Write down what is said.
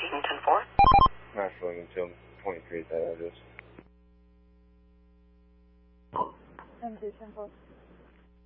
13-10-4. Not showing until 23 that address. MD 10-4.